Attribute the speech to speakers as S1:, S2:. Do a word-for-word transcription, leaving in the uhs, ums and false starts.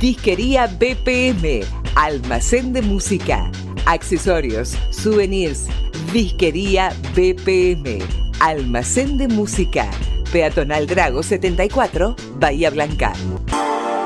S1: Disquería B P M, almacén de música, accesorios, souvenirs. Disquería B P M, almacén de música, Peatonal Drago setenta y cuatro, Bahía Blanca.